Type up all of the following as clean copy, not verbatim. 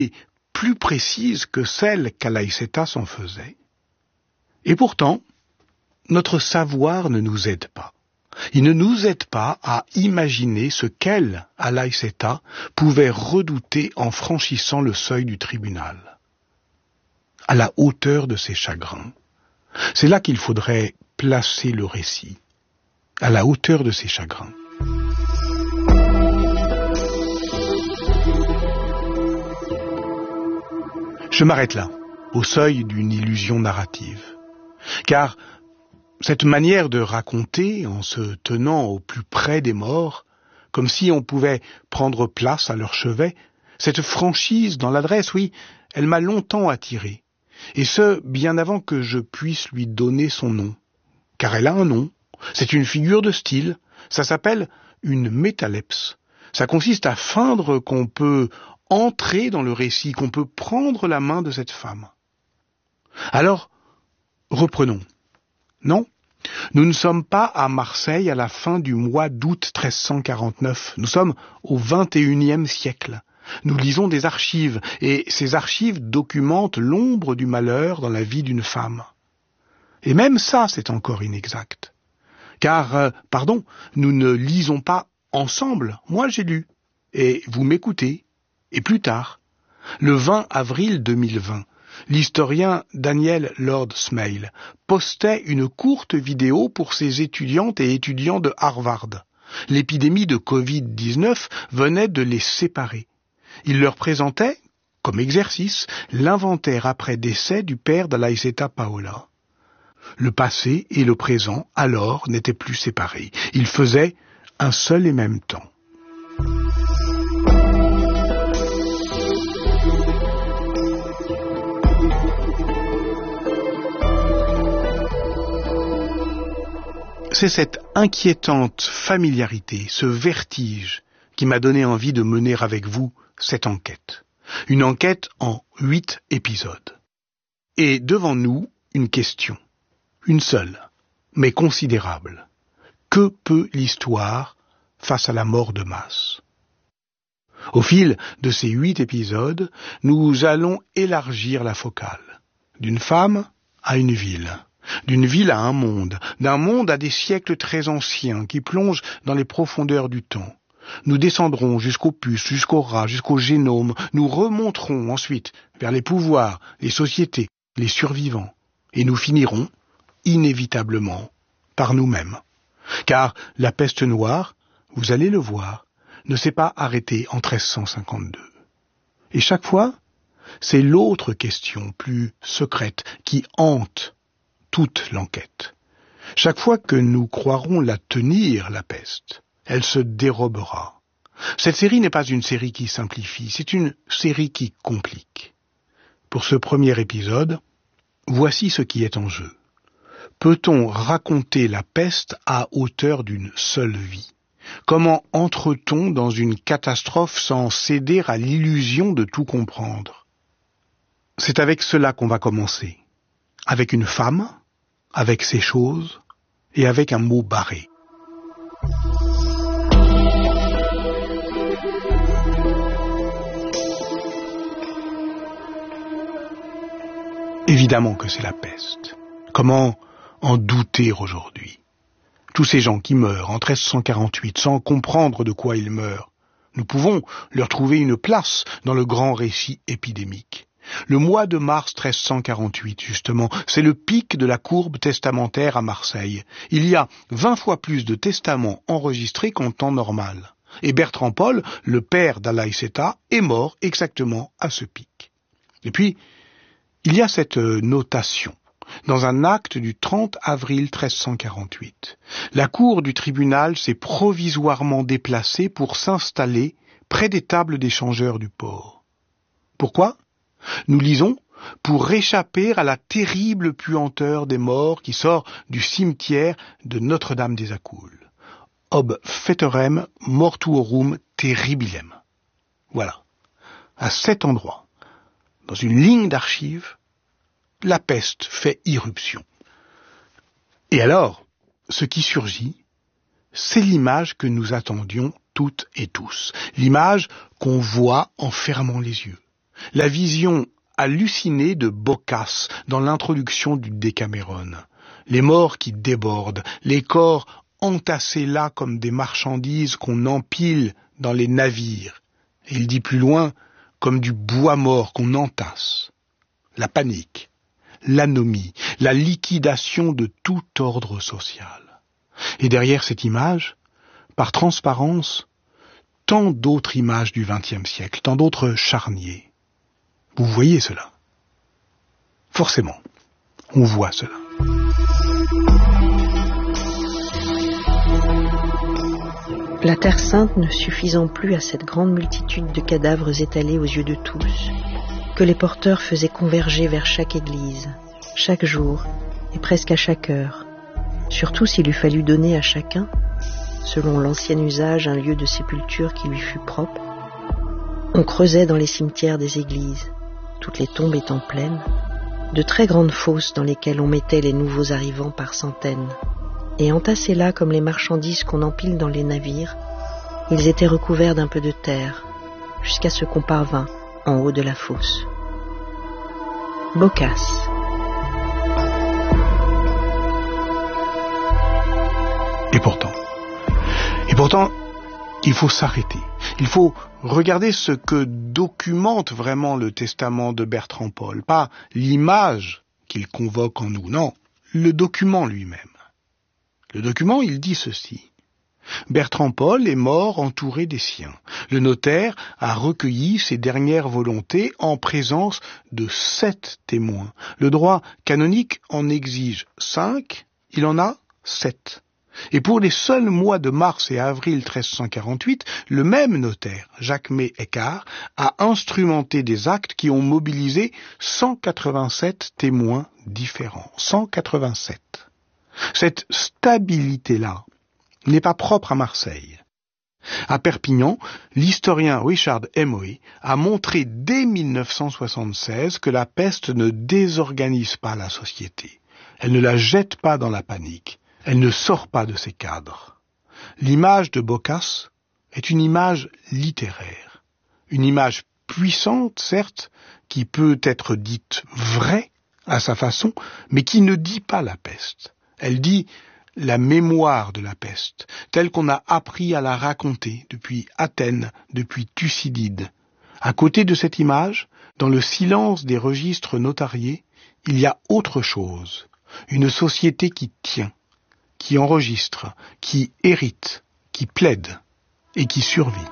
plus précises que celles qu'Alaïseta s'en faisait. Et pourtant, notre savoir ne nous aide pas. Il ne nous aide pas à imaginer ce qu'elle, Alaïseta, pouvait redouter en franchissant le seuil du tribunal. À la hauteur de ses chagrins. C'est là qu'il faudrait placer le récit. À la hauteur de ses chagrins. Je m'arrête là, au seuil d'une illusion narrative. Car cette manière de raconter en se tenant au plus près des morts, comme si on pouvait prendre place à leur chevet, cette franchise dans l'adresse, oui, elle m'a longtemps attiré. Et ce, bien avant que je puisse lui donner son nom. Car elle a un nom, c'est une figure de style, ça s'appelle une métalepse. Ça consiste à feindre qu'on peut entrer dans le récit, qu'on peut prendre la main de cette femme. Alors, reprenons. Non, nous ne sommes pas à Marseille à la fin du mois d'août 1349. Nous sommes au XXIe siècle. Nous lisons des archives, et ces archives documentent l'ombre du malheur dans la vie d'une femme. Et même ça, c'est encore inexact. Car, nous ne lisons pas ensemble. Moi, j'ai lu. Et vous m'écoutez. Et plus tard, le 20 avril 2020, l'historien Daniel Lord Smail postait une courte vidéo pour ses étudiantes et étudiants de Harvard. L'épidémie de Covid-19 venait de les séparer. Il leur présentait, comme exercice, l'inventaire après décès du père d'Alaïseta Paola. Le passé et le présent, alors, n'étaient plus séparés. Ils faisaient un seul et même temps. C'est cette inquiétante familiarité, ce vertige, qui m'a donné envie de mener avec vous cette enquête. Une enquête en 8 épisodes. Et devant nous, une question. Une seule, mais considérable. Que peut l'histoire face à la mort de masse? Au fil de ces 8 épisodes, nous allons élargir la focale. D'une femme à une ville. D'une ville à un monde, d'un monde à des siècles très anciens qui plongent dans les profondeurs du temps. Nous descendrons jusqu'aux puces, jusqu'aux rats, jusqu'au génome. Nous remonterons ensuite vers les pouvoirs, les sociétés, les survivants. Et nous finirons, inévitablement, par nous-mêmes. Car la peste noire, vous allez le voir, ne s'est pas arrêtée en 1352. Et chaque fois, c'est l'autre question plus secrète qui hante toute l'enquête. Chaque fois que nous croirons la tenir, la peste, elle se dérobera. Cette série n'est pas une série qui simplifie, c'est une série qui complique. Pour ce premier épisode, voici ce qui est en jeu. Peut-on raconter la peste à hauteur d'une seule vie? Comment entre-t-on dans une catastrophe sans céder à l'illusion de tout comprendre? C'est avec cela qu'on va commencer. Avec une femme, avec ses choses et avec un mot barré. Évidemment que c'est la peste. Comment en douter aujourd'hui? Tous ces gens qui meurent en 1348 sans comprendre de quoi ils meurent, nous pouvons leur trouver une place dans le grand récit épidémique. Le mois de mars 1348, justement, c'est le pic de la courbe testamentaire à Marseille. Il y a 20 fois plus de testaments enregistrés qu'en temps normal. Et Bertrand Paul, le père d'Alaïseta, est mort exactement à ce pic. Et puis, il y a cette notation. Dans un acte du 30 avril 1348, la cour du tribunal s'est provisoirement déplacée pour s'installer près des tables des changeurs du port. Pourquoi? Nous lisons « pour échapper à la terrible puanteur des morts qui sort du cimetière de Notre-Dame des Accoules. Ob fetorem mortuorum terribilem ». Voilà. À cet endroit, dans une ligne d'archives, la peste fait irruption. Et alors, ce qui surgit, c'est l'image que nous attendions toutes et tous. L'image qu'on voit en fermant les yeux. La vision hallucinée de Boccace dans l'introduction du Décameron. Les morts qui débordent, les corps entassés là comme des marchandises qu'on empile dans les navires. Et il dit plus loin, comme du bois mort qu'on entasse. La panique, l'anomie, la liquidation de tout ordre social. Et derrière cette image, par transparence, tant d'autres images du XXe siècle, tant d'autres charniers. Vous voyez cela? Forcément, on voit cela. La Terre Sainte ne suffisant plus à cette grande multitude de cadavres étalés aux yeux de tous, que les porteurs faisaient converger vers chaque église, chaque jour et presque à chaque heure, surtout s'il eût fallu donner à chacun, selon l'ancien usage, un lieu de sépulture qui lui fût propre, on creusait dans les cimetières des églises, toutes les tombes étant pleines, de très grandes fosses dans lesquelles on mettait les nouveaux arrivants par centaines, et entassés là comme les marchandises qu'on empile dans les navires, ils étaient recouverts d'un peu de terre, jusqu'à ce qu'on parvint en haut de la fosse. Boccace. Et pourtant, il faut s'arrêter. Il faut regarder ce que documente vraiment le testament de Bertrand Paul. Pas l'image qu'il convoque en nous, non, le document lui-même. Le document, il dit ceci. Bertrand Paul est mort entouré des siens. Le notaire a recueilli ses dernières volontés en présence de 7 témoins. Le droit canonique en exige 5, il en a 7. Et pour les seuls mois de mars et avril 1348, le même notaire, Jacques-May Eckart, a instrumenté des actes qui ont mobilisé 187 témoins différents. 187. Cette stabilité-là n'est pas propre à Marseille. À Perpignan, l'historien Richard Emory a montré dès 1976 que la peste ne désorganise pas la société. Elle ne la jette pas dans la panique. Elle ne sort pas de ses cadres. L'image de Boccace est une image littéraire, une image puissante, certes, qui peut être dite vraie à sa façon, mais qui ne dit pas la peste. Elle dit la mémoire de la peste, telle qu'on a appris à la raconter depuis Athènes, depuis Thucydide. À côté de cette image, dans le silence des registres notariés, il y a autre chose, une société qui tient, qui enregistre, qui hérite, qui plaide et qui survit.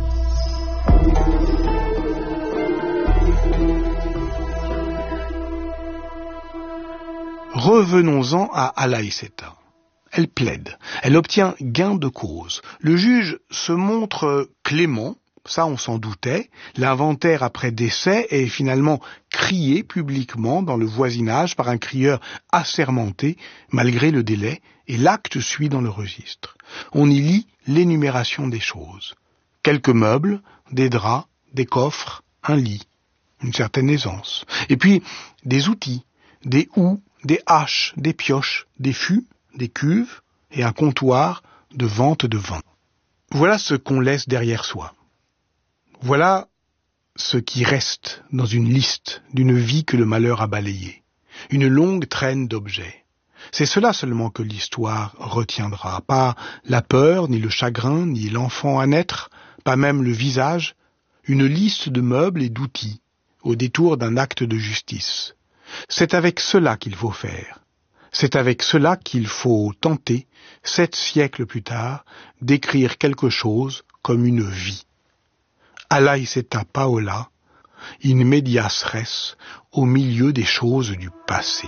Revenons-en à Alaïseta. Elle plaide, elle obtient gain de cause. Le juge se montre clément, ça on s'en doutait. L'inventaire après décès est finalement crié publiquement dans le voisinage par un crieur assermenté malgré le délai, et l'acte suit dans le registre. On y lit l'énumération des choses. Quelques meubles, des draps, des coffres, un lit, une certaine aisance. Et puis des outils, des houes, des haches, des pioches, des fûts, des cuves et un comptoir de vente de vin. Voilà ce qu'on laisse derrière soi. Voilà ce qui reste dans une liste d'une vie que le malheur a balayée. Une longue traîne d'objets. C'est cela seulement que l'histoire retiendra. Pas la peur, ni le chagrin, ni l'enfant à naître, pas même le visage. Une liste de meubles et d'outils, au détour d'un acte de justice. C'est avec cela qu'il faut faire. C'est avec cela qu'il faut tenter, 7 siècles plus tard, d'écrire quelque chose comme une vie. Alaïseta Paola, in medias res, au milieu des choses du passé.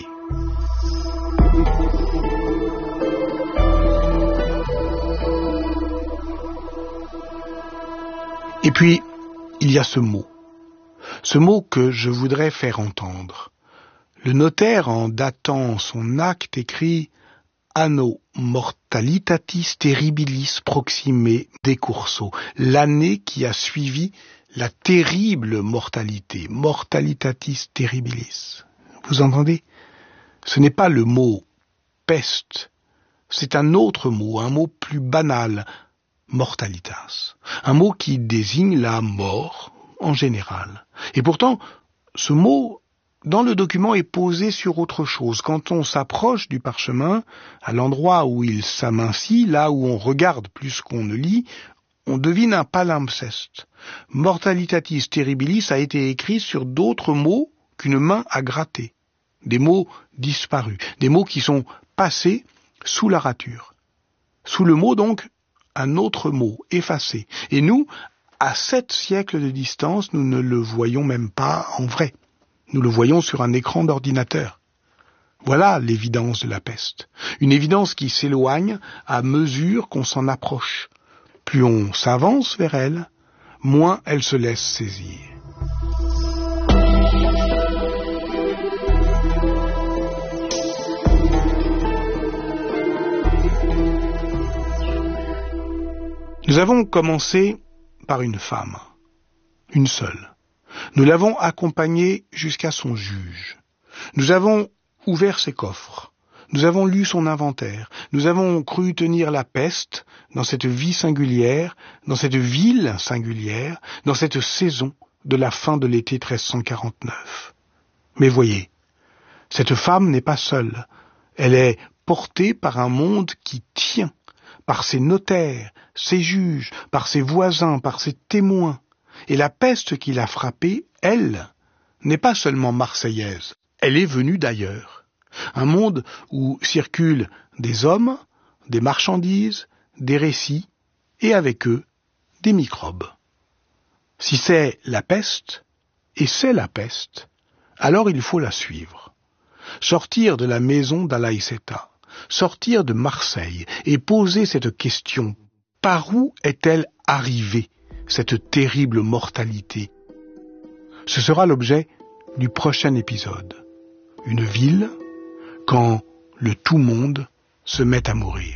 Et puis, il y a ce mot que je voudrais faire entendre. Le notaire, en datant son acte, écrit « Anno mortalitatis terribilis proxime decurso », l'année qui a suivi la terrible mortalité, mortalitatis terribilis. Vous entendez? Ce n'est pas le mot « peste », c'est un autre mot, un mot plus banal, mortalitas, un mot qui désigne la mort en général. Et pourtant, ce mot, dans le document, est posé sur autre chose. Quand on s'approche du parchemin, à l'endroit où il s'amincit, là où on regarde plus qu'on ne lit, on devine un palimpseste. Mortalitatis terribilis a été écrit sur d'autres mots qu'une main a gratté. Des mots disparus, des mots qui sont passés sous la rature. Sous le mot, donc, un autre mot, effacé. Et nous, à 7 siècles de distance, nous ne le voyons même pas en vrai. Nous le voyons sur un écran d'ordinateur. Voilà l'évidence de la peste. Une évidence qui s'éloigne à mesure qu'on s'en approche. Plus on s'avance vers elle, moins elle se laisse saisir. Nous avons commencé par une femme, une seule. Nous l'avons accompagnée jusqu'à son juge. Nous avons ouvert ses coffres. Nous avons lu son inventaire. Nous avons cru tenir la peste dans cette vie singulière, dans cette ville singulière, dans cette saison de la fin de l'été 1349. Mais voyez, cette femme n'est pas seule. Elle est portée par un monde qui tient, par ses notaires, ses juges, par ses voisins, par ses témoins. Et la peste qui l'a frappée, elle, n'est pas seulement marseillaise, elle est venue d'ailleurs. Un monde où circulent des hommes, des marchandises, des récits, et avec eux, des microbes. Si c'est la peste, et c'est la peste, alors il faut la suivre. Sortir de la maison d'Alaïseta, sortir de Marseille et poser cette question. Par où est-elle arrivée, cette terrible mortalité? Ce sera l'objet du prochain épisode. Une ville, quand le tout-monde se met à mourir.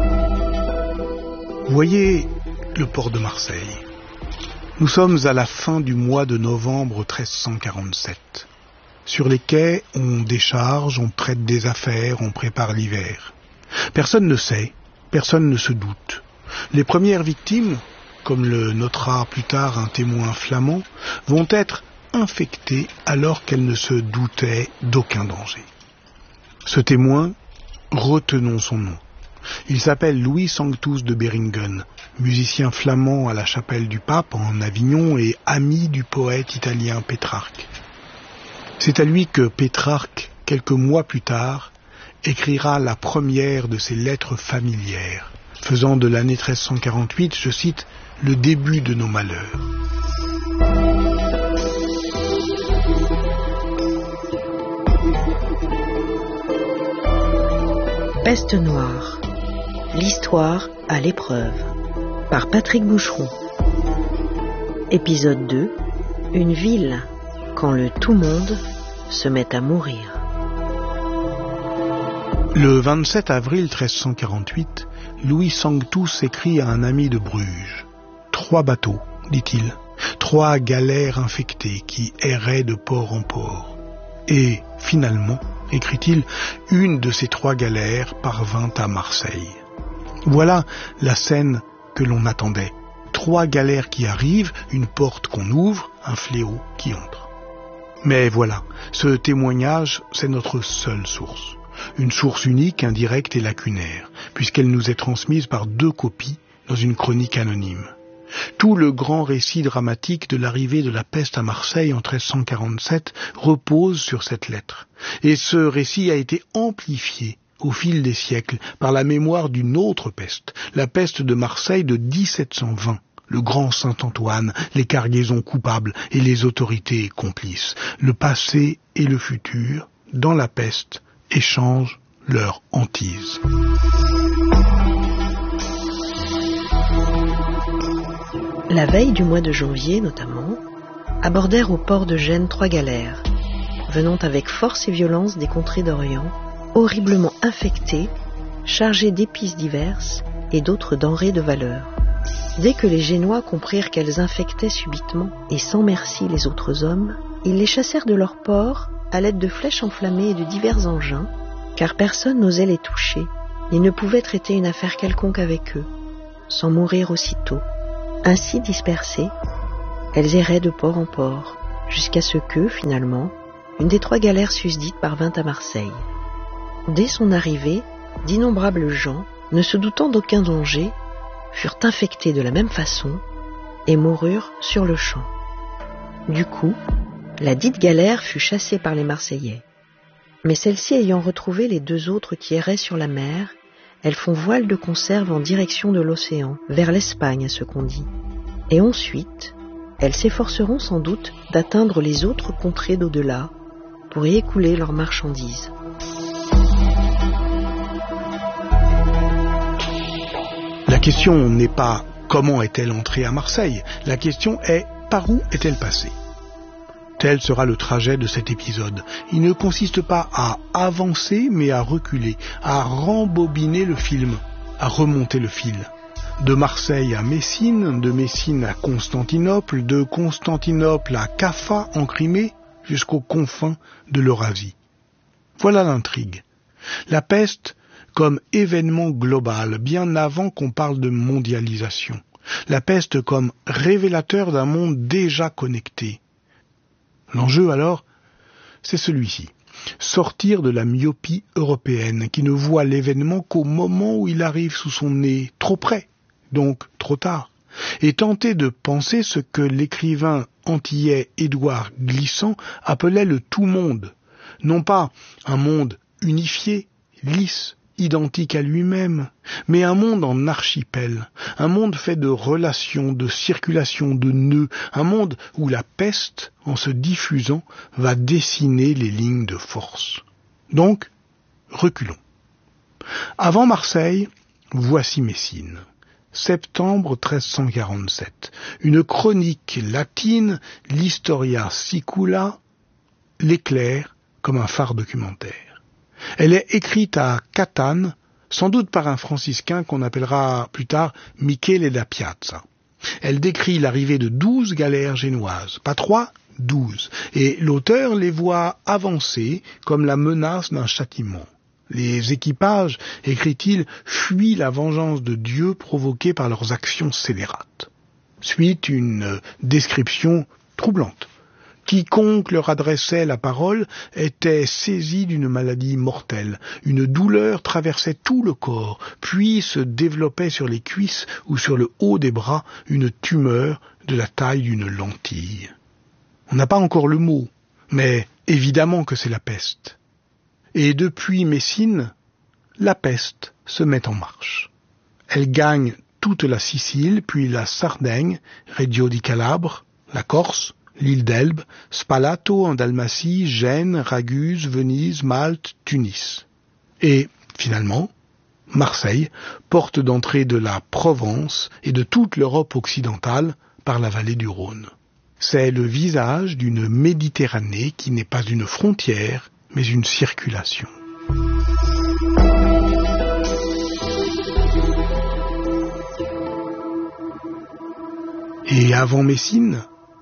Voyez le port de Marseille. Nous sommes à la fin du mois de novembre 1347. Sur les quais, on décharge, on traite des affaires, on prépare l'hiver. Personne ne sait, personne ne se doute. Les premières victimes, comme le notera plus tard un témoin flamand, vont être infectées alors qu'elles ne se doutaient d'aucun danger. Ce témoin, retenons son nom. Il s'appelle Louis Sanctus de Beringen, musicien flamand à la chapelle du Pape en Avignon et ami du poète italien Pétrarque. C'est à lui que Pétrarque, quelques mois plus tard, écrira la première de ses lettres familières, faisant de l'année 1348, je cite, « le début de nos malheurs ». Peste noire. L'histoire à l'épreuve. Par Patrick Boucheron. Épisode 2. Une ville quand le tout-monde se met à mourir. Le 27 avril 1348, Louis Sanctus écrit à un ami de Bruges. 3 bateaux, dit-il, 3 galères infectées qui erraient de port en port. Et, finalement, écrit-il, une de ces 3 galères parvint à Marseille. Voilà la scène que l'on attendait. 3 galères qui arrivent, une porte qu'on ouvre, un fléau qui entre. Mais voilà, ce témoignage, c'est notre seule source. Une source unique, indirecte et lacunaire, puisqu'elle nous est transmise par 2 copies dans une chronique anonyme. Tout le grand récit dramatique de l'arrivée de la peste à Marseille en 1347 repose sur cette lettre. Et ce récit a été amplifié au fil des siècles par la mémoire d'une autre peste, la peste de Marseille de 1720. Le grand Saint-Antoine, les cargaisons coupables et les autorités complices. Le passé et le futur, dans la peste, échangent leur hantise. La veille du mois de janvier, notamment, abordèrent au port de Gênes 3 galères, venant avec force et violence des contrées d'Orient, horriblement infectées, chargées d'épices diverses et d'autres denrées de valeur. Dès que les Génois comprirent qu'elles infectaient subitement et sans merci les autres hommes, ils les chassèrent de leur port à l'aide de flèches enflammées et de divers engins, car personne n'osait les toucher, ni ne pouvait traiter une affaire quelconque avec eux, sans mourir aussitôt. Ainsi dispersés, Elles erraient de port en port, jusqu'à ce que, finalement, une des 3 galères susdites parvint à Marseille. Dès son arrivée, d'innombrables gens, ne se doutant d'aucun danger, furent infectés de la même façon et moururent sur le champ. Du coup, la dite galère fut chassée par les Marseillais. Mais celle-ci ayant retrouvé les 2 autres qui erraient sur la mer, elles font voile de conserve en direction de l'océan, vers l'Espagne à ce qu'on dit. Et ensuite, elles s'efforceront sans doute d'atteindre les autres contrées d'au-delà pour y écouler leurs marchandises. La question n'est pas comment est-elle entrée à Marseille, la question est par où est-elle passée. Tel sera le trajet de cet épisode. Il ne consiste pas à avancer, mais à reculer, à rembobiner le film, à remonter le fil. De Marseille à Messine, de Messine à Constantinople, de Constantinople à Caffa en Crimée, jusqu'aux confins de l'Eurasie. Voilà l'intrigue. La peste comme événement global, bien avant qu'on parle de mondialisation. La peste comme révélateur d'un monde déjà connecté. L'enjeu alors, c'est celui-ci. Sortir de la myopie européenne qui ne voit l'événement qu'au moment où il arrive sous son nez, trop près, donc trop tard, et tenter de penser ce que l'écrivain antillais Édouard Glissant appelait le tout-monde, non pas un monde unifié, lisse, identique à lui-même, mais un monde en archipel, un monde fait de relations, de circulation, de nœuds, un monde où la peste, en se diffusant, va dessiner les lignes de force. Donc, reculons. Avant Marseille, voici Messine. Septembre 1347. Une chronique latine, l'Historia Sicula, l'éclaire comme un phare documentaire. Elle est écrite à Catane, sans doute par un franciscain qu'on appellera plus tard Michele da Piazza. Elle décrit l'arrivée de 12 galères génoises, pas 3, 12, et l'auteur les voit avancer comme la menace d'un châtiment. Les équipages, écrit-il, fuient la vengeance de Dieu provoquée par leurs actions scélérates. Suit une description troublante. Quiconque leur adressait la parole était saisi d'une maladie mortelle. Une douleur traversait tout le corps, puis se développait sur les cuisses ou sur le haut des bras une tumeur de la taille d'une lentille. On n'a pas encore le mot, mais évidemment que c'est la peste. Et depuis Messine, la peste se met en marche. Elle gagne toute la Sicile, puis la Sardaigne, Reggio di Calabre, la Corse, l'île d'Elbe, Spalato en Dalmatie, Gênes, Raguse, Venise, Malte, Tunis. Et, finalement, Marseille, porte d'entrée de la Provence et de toute l'Europe occidentale par la vallée du Rhône. C'est le visage d'une Méditerranée qui n'est pas une frontière, mais une circulation. Et avant Messine,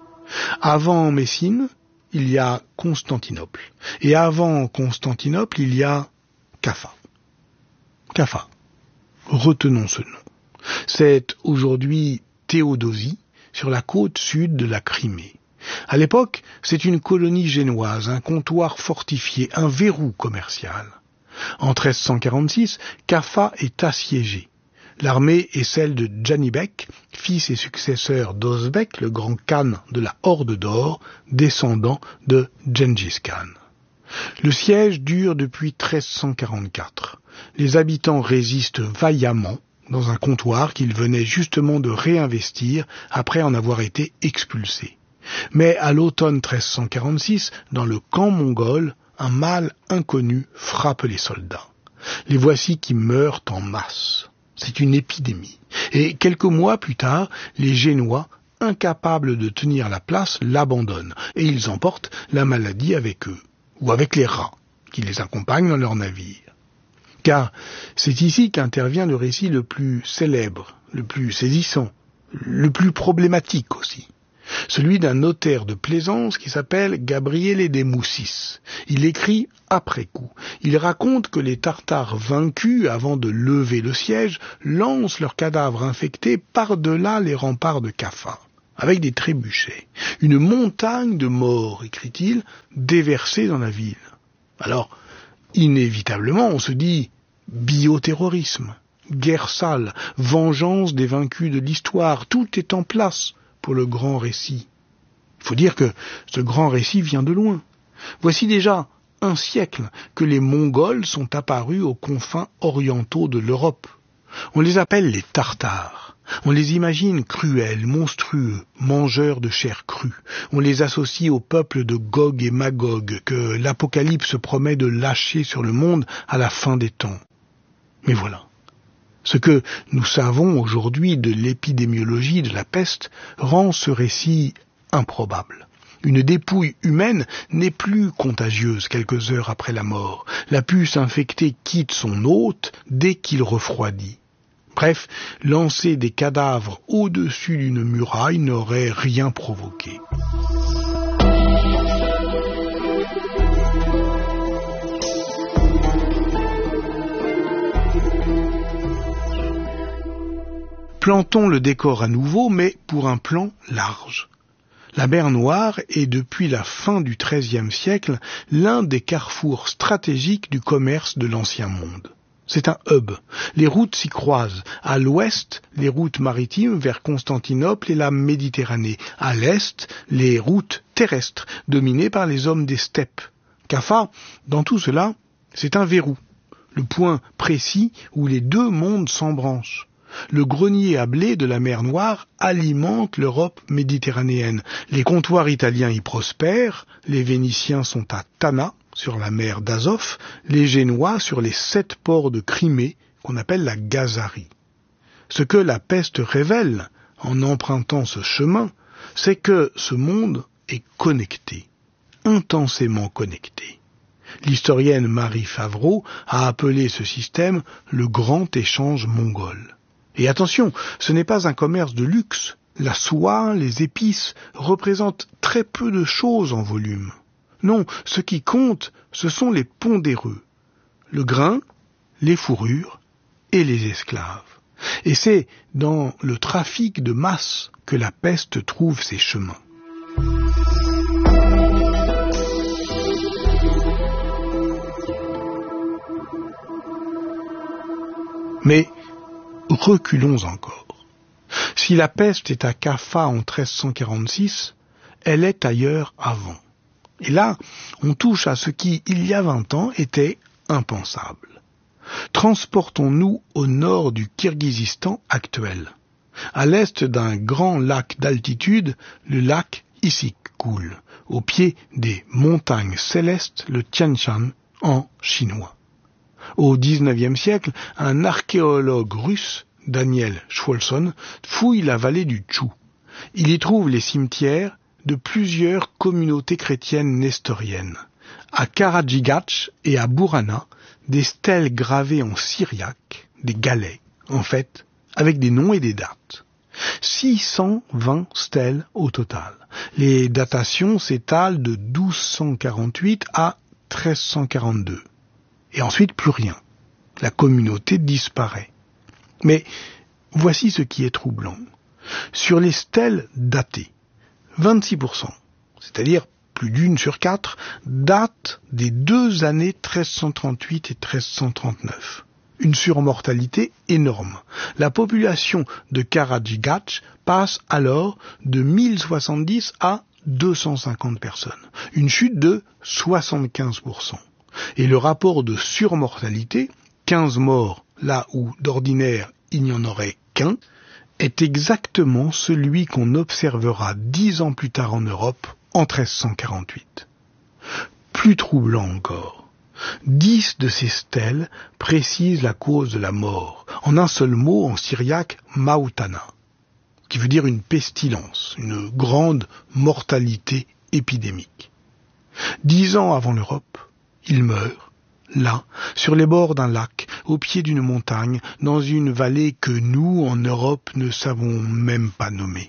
il y a Constantinople. Et avant Constantinople, il y a Caffa. Caffa. Retenons ce nom. C'est aujourd'hui Théodosie, sur la côte sud de la Crimée. À l'époque, c'est une colonie génoise, un comptoir fortifié, un verrou commercial. En 1346, Caffa est assiégée. L'armée est celle de Janibek, fils et successeur d'Ozbek, le grand khan de la Horde d'Or, descendant de Gengis Khan. Le siège dure depuis 1344. Les habitants résistent vaillamment dans un comptoir qu'ils venaient justement de réinvestir après en avoir été expulsés. Mais à l'automne 1346, dans le camp mongol, un mal inconnu frappe les soldats. Les voici qui meurent en masse. C'est une épidémie. Et quelques mois plus tard, les Génois, incapables de tenir la place, l'abandonnent. Et ils emportent la maladie avec eux, ou avec les rats, qui les accompagnent dans leurs navires. Car c'est ici qu'intervient le récit le plus célèbre, le plus saisissant, le plus problématique aussi. Celui d'un notaire de Plaisance qui s'appelle Gabriele de Moussis. Il écrit après coup. Il raconte que les Tartares vaincus, avant de lever le siège, lancent leurs cadavres infectés par-delà les remparts de Caffa. avec des trébuchets. Une montagne de morts, écrit-il, déversée dans la ville. Alors, inévitablement, on se dit bioterrorisme, guerre sale, vengeance des vaincus de l'histoire, tout est en place pour le grand récit. Il faut dire que ce grand récit vient de loin. Voici déjà un siècle que les Mongols sont apparus aux confins orientaux de l'Europe. On les appelle les Tartares. On les imagine cruels, monstrueux, mangeurs de chair crue. On les associe au peuple de Gog et Magog que l'Apocalypse promet de lâcher sur le monde à la fin des temps. Mais voilà. Ce que nous savons aujourd'hui de l'épidémiologie de la peste rend ce récit improbable. Une dépouille humaine n'est plus contagieuse quelques heures après la mort. La puce infectée quitte son hôte dès qu'il refroidit. Bref, lancer des cadavres au-dessus d'une muraille n'aurait rien provoqué. Plantons le décor à nouveau, mais pour un plan large. La mer Noire est depuis la fin du XIIIe siècle l'un des carrefours stratégiques du commerce de l'Ancien Monde. C'est un hub. Les routes s'y croisent. À l'ouest, les routes maritimes vers Constantinople et la Méditerranée. À l'est, les routes terrestres dominées par les hommes des steppes. Kaffa, dans tout cela, c'est un verrou, le point précis où les deux mondes s'embranchent. Le grenier à blé de la mer Noire alimente l'Europe méditerranéenne. Les comptoirs italiens y prospèrent, les Vénitiens sont à Tana, sur la mer d'Azov, les Génois sur les 7 ports de Crimée, qu'on appelle la Gazarie. Ce que la peste révèle, en empruntant ce chemin, c'est que ce monde est connecté, intensément connecté. L'historienne Marie Favreau a appelé ce système le grand échange mongol. Et attention, ce n'est pas un commerce de luxe. La soie, les épices représentent très peu de choses en volume. Non, ce qui compte, ce sont les pondéreux. Le grain, les fourrures et les esclaves. Et c'est dans le trafic de masse que la peste trouve ses chemins. Mais reculons encore. Si la peste est à Kaffa en 1346, elle est ailleurs avant. Et là, on touche à ce qui, il y a 20 ans, était impensable. Transportons-nous au nord du Kirghizistan actuel. À l'est d'un grand lac d'altitude, le lac Issyk coule, au pied des montagnes célestes, le Tian Shan, en chinois. Au XIXe siècle, un archéologue russe, Daniel Chwolson, fouille la vallée du Tchou. Il y trouve les cimetières de plusieurs communautés chrétiennes nestoriennes. À Karadjigach et à Burana, des stèles gravées en syriaque, des galets, en fait, avec des noms et des dates. 620 stèles au total. Les datations s'étalent de 1248 à 1342. Et ensuite, plus rien. La communauté disparaît. Mais voici ce qui est troublant. Sur les stèles datées, 26%, c'est-à-dire plus d'une sur 4, datent des 2 années 1338 et 1339. Une surmortalité énorme. La population de Karadjigach passe alors de 1070 à 250 personnes. Une chute de 75%. Et le rapport de surmortalité, 15 morts là où d'ordinaire il n'y en aurait qu'un, est exactement celui qu'on observera 10 ans plus tard en Europe, en 1348. Plus troublant encore, 10 de ces stèles précisent la cause de la mort, en un seul mot en syriaque, mautana, qui veut dire une pestilence, une grande mortalité épidémique. 10 ans avant l'Europe, il meurt, là, sur les bords d'un lac, au pied d'une montagne, dans une vallée que nous, en Europe, ne savons même pas nommer.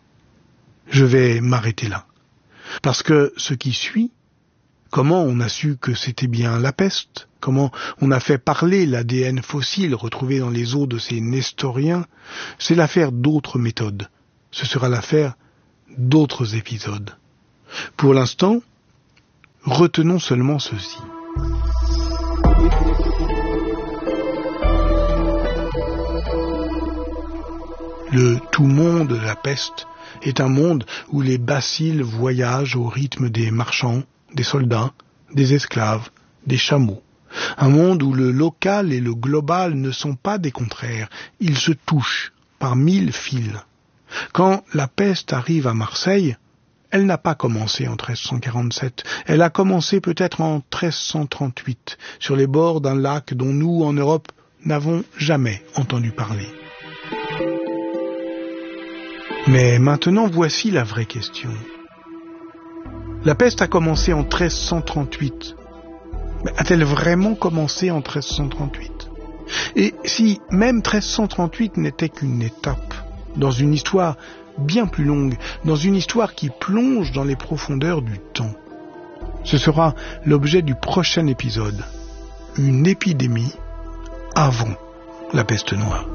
Je vais m'arrêter là. Parce que ce qui suit, comment on a su que c'était bien la peste, comment on a fait parler l'ADN fossile retrouvé dans les os de ces nestoriens, c'est l'affaire d'autres méthodes. Ce sera l'affaire d'autres épisodes. Pour l'instant, retenons seulement ceci. Le tout-monde de la peste est un monde où les bacilles voyagent au rythme des marchands, des soldats, des esclaves, des chameaux. Un monde où le local et le global ne sont pas des contraires, ils se touchent par 1000 fils. Quand la peste arrive à Marseille, elle n'a pas commencé en 1347, elle a commencé peut-être en 1338, sur les bords d'un lac dont nous, en Europe, n'avons jamais entendu parler. Mais maintenant, voici la vraie question. La peste a commencé en 1338. Mais a-t-elle vraiment commencé en 1338 ? Et si même 1338 n'était qu'une étape dans une histoire bien plus longue, dans une histoire qui plonge dans les profondeurs du temps, ce sera l'objet du prochain épisode, une épidémie avant la peste noire.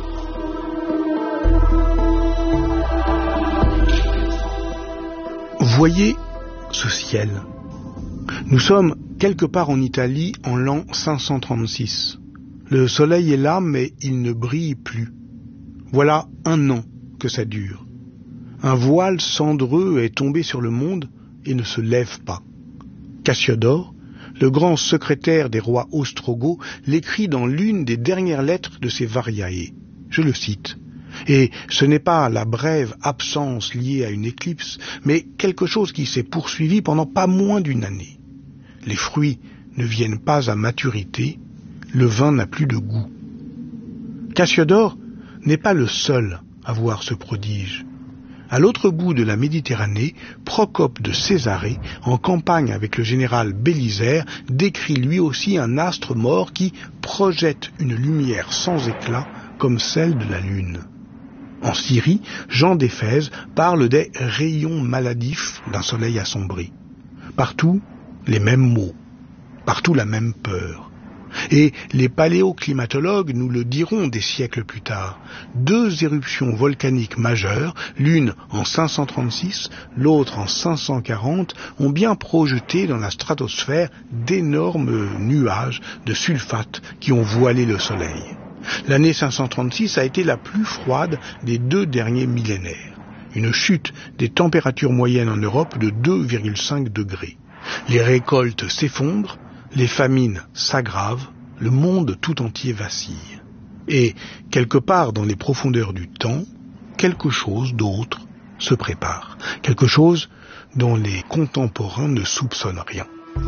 Voyez ce ciel. Nous sommes quelque part en Italie en l'an 536. Le soleil est là, mais il ne brille plus. Voilà 1 an que ça dure. Un voile cendreux est tombé sur le monde et ne se lève pas. Cassiodore, le grand secrétaire des rois ostrogoths, l'écrit dans l'une des dernières lettres de ses Variae. Je le cite. Et ce n'est pas la brève absence liée à une éclipse, mais quelque chose qui s'est poursuivi pendant pas moins d'1 année. Les fruits ne viennent pas à maturité, le vin n'a plus de goût. Cassiodore n'est pas le seul à voir ce prodige. À l'autre bout de la Méditerranée, Procope de Césarée, en campagne avec le général Bélisaire, décrit lui aussi un astre mort qui projette une lumière sans éclat comme celle de la lune. En Syrie, Jean d'Éphèse parle des rayons maladifs d'un soleil assombri. Partout, les mêmes mots, partout la même peur. Et les paléoclimatologues nous le diront des siècles plus tard. 2 éruptions volcaniques majeures, l'une en 536, l'autre en 540, ont bien projeté dans la stratosphère d'énormes nuages de sulfate qui ont voilé le soleil. L'année 536 a été la plus froide des 2 derniers millénaires. Une chute des températures moyennes en Europe de 2,5 degrés. Les récoltes s'effondrent, les famines s'aggravent, le monde tout entier vacille. Et, quelque part dans les profondeurs du temps, quelque chose d'autre se prépare. Quelque chose dont les contemporains ne soupçonnent rien.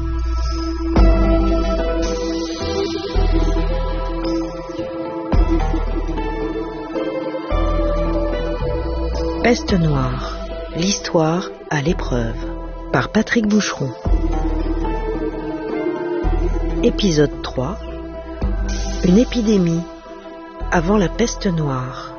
Peste noire, l'histoire à l'épreuve, par Patrick Boucheron. Épisode 3. Une épidémie avant la peste noire.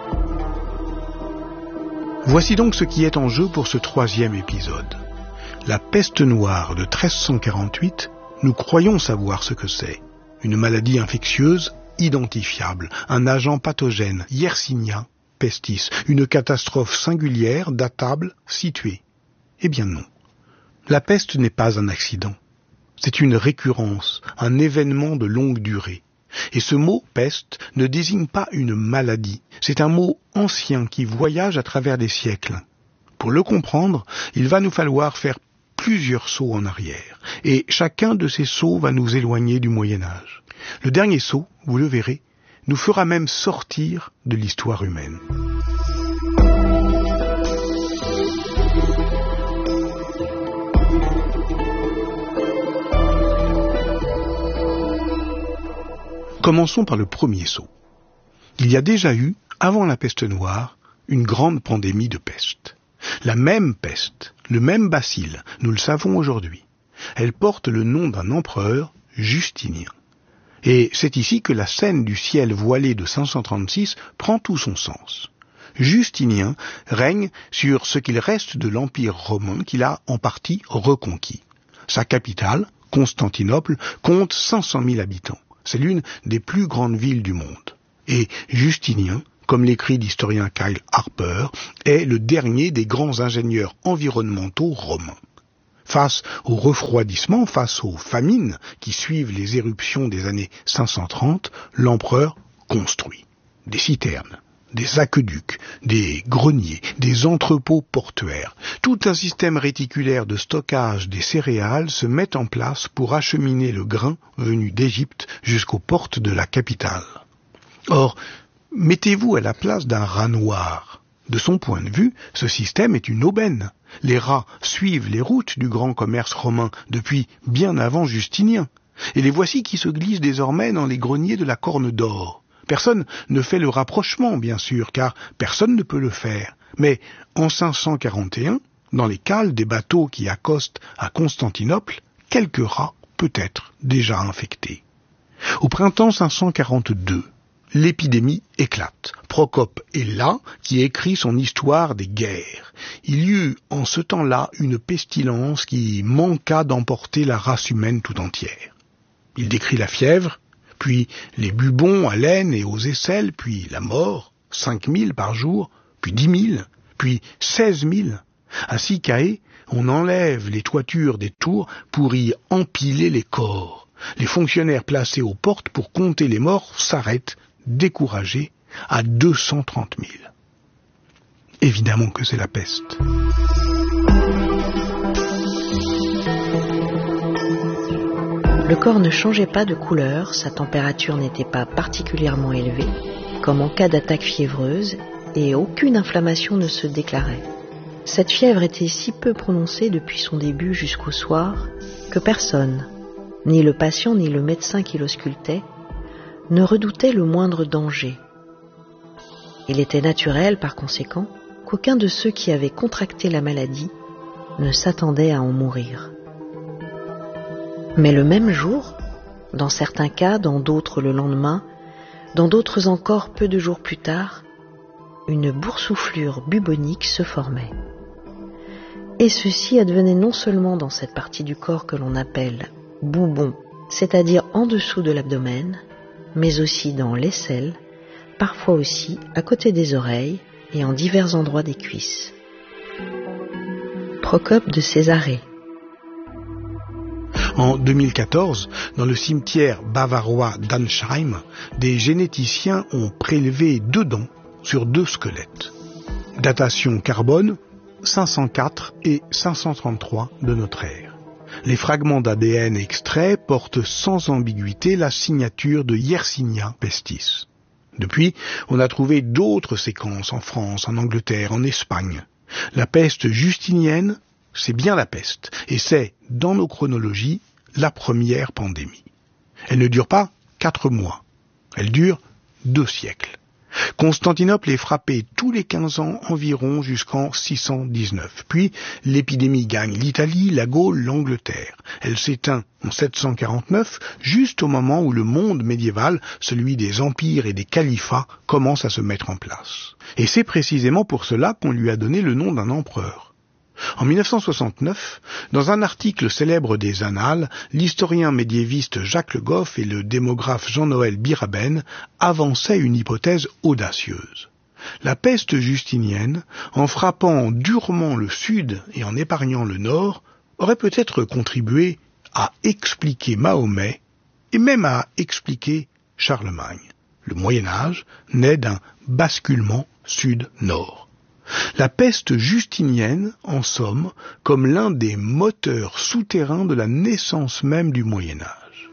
Voici donc ce qui est en jeu pour ce 3e épisode. La peste noire de 1348, nous croyons savoir ce que c'est. Une maladie infectieuse identifiable, un agent pathogène, Yersinia pestis, une catastrophe singulière, datable, située. Eh bien non. La peste n'est pas un accident. C'est une récurrence, un événement de longue durée. Et ce mot « peste » ne désigne pas une maladie. C'est un mot ancien qui voyage à travers des siècles. Pour le comprendre, il va nous falloir faire plusieurs sauts en arrière. Et chacun de ces sauts va nous éloigner du Moyen-Âge. Le dernier saut, vous le verrez, nous fera même sortir de l'histoire humaine. Commençons par le premier saut. Il y a déjà eu, avant la peste noire, une grande pandémie de peste. La même peste, le même bacille, nous le savons aujourd'hui. Elle porte le nom d'un empereur, Justinien. Et c'est ici que la scène du ciel voilé de 536 prend tout son sens. Justinien règne sur ce qu'il reste de l'Empire romain qu'il a en partie reconquis. Sa capitale, Constantinople, compte 500 000 habitants. C'est l'une des plus grandes villes du monde. Et Justinien comme l'écrit l'historien Kyle Harper, est le dernier des grands ingénieurs environnementaux romains. Face au refroidissement, face aux famines qui suivent les éruptions des années 530, l'empereur construit des citernes, des aqueducs, des greniers, des entrepôts portuaires. Tout un système réticulaire de stockage des céréales se met en place pour acheminer le grain venu d'Égypte jusqu'aux portes de la capitale. Or, mettez-vous à la place d'un rat noir. De son point de vue, ce système est une aubaine. Les rats suivent les routes du grand commerce romain depuis bien avant Justinien. Et les voici qui se glissent désormais dans les greniers de la Corne d'Or. Personne ne fait le rapprochement, bien sûr, car personne ne peut le faire. Mais en 541, dans les cales des bateaux qui accostent à Constantinople, quelques rats peut-être déjà infectés. Au printemps 542, l'épidémie éclate. Procope est là qui écrit son histoire des guerres. Il y eut en ce temps-là une pestilence qui manqua d'emporter la race humaine tout entière. Il décrit la fièvre, puis les bubons à l'aine et aux aisselles, puis la mort, 5000 par jour, puis 10 000, puis 16 000. Ainsi qu'à Aix, on enlève les toitures des tours pour y empiler les corps. Les fonctionnaires placés aux portes pour compter les morts s'arrêtent, découragés, à 230 000. Évidemment que c'est la peste. Le corps ne changeait pas de couleur, sa température n'était pas particulièrement élevée, comme en cas d'attaque fiévreuse, et aucune inflammation ne se déclarait. Cette fièvre était si peu prononcée depuis son début jusqu'au soir que personne, ni le patient ni le médecin qui l'auscultait, ne redoutait le moindre danger. Il était naturel, par conséquent, qu'aucun de ceux qui avaient contracté la maladie ne s'attendait à en mourir. Mais le même jour, dans certains cas, dans d'autres le lendemain, dans d'autres encore peu de jours plus tard, une boursouflure bubonique se formait. Et ceci advenait non seulement dans cette partie du corps que l'on appelle boubon, c'est-à-dire en dessous de l'abdomen, mais aussi dans l'aisselle, parfois aussi à côté des oreilles et en divers endroits des cuisses. Procope de Césarée. En 2014, dans le cimetière bavarois d'Ansheim, des généticiens ont prélevé 2 dents sur 2 squelettes. Datation carbone 504 et 533 de notre ère. Les fragments d'ADN extraits portent sans ambiguïté la signature de Yersinia pestis. Depuis, on a trouvé d'autres séquences en France, en Angleterre, en Espagne. La peste justinienne, c'est bien la peste, et c'est, dans nos chronologies, la première pandémie. Elle ne dure pas 4 mois, elle dure 2 siècles. Constantinople est frappée tous les 15 ans environ jusqu'en 619. Puis l'épidémie gagne l'Italie, la Gaule, l'Angleterre. Elle s'éteint en 749, juste au moment où le monde médiéval, celui des empires et des califats, commence à se mettre en place. Et c'est précisément pour cela qu'on lui a donné le nom d'un empereur. En 1969, dans un article célèbre des Annales, l'historien médiéviste Jacques Le Goff et le démographe Jean-Noël Biraben avançaient une hypothèse audacieuse. La peste justinienne, en frappant durement le sud et en épargnant le nord, aurait peut-être contribué à expliquer Mahomet et même à expliquer Charlemagne. Le Moyen-Âge naît d'un basculement sud-nord. La peste justinienne, en somme, comme l'un des moteurs souterrains de la naissance même du Moyen-Âge.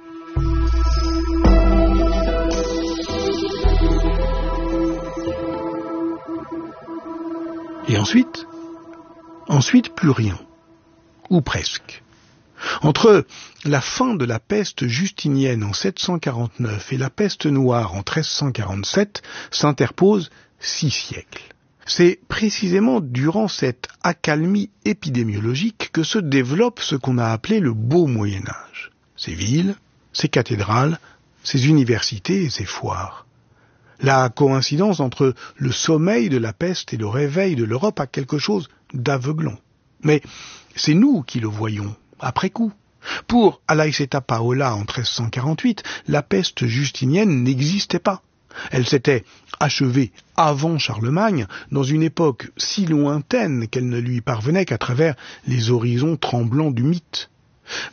Et ensuite plus rien, ou presque. Entre la fin de la peste justinienne en 749 et la peste noire en 1347 s'interposent 6 siècles. C'est précisément durant cette accalmie épidémiologique que se développe ce qu'on a appelé le beau Moyen-Âge. Ses villes, ses cathédrales, ses universités et ses foires. La coïncidence entre le sommeil de la peste et le réveil de l'Europe a quelque chose d'aveuglant. Mais c'est nous qui le voyons, après coup. Pour Alaïseta Paola en 1348, la peste justinienne n'existait pas. Elle s'était achevée avant Charlemagne, dans une époque si lointaine qu'elle ne lui parvenait qu'à travers les horizons tremblants du mythe.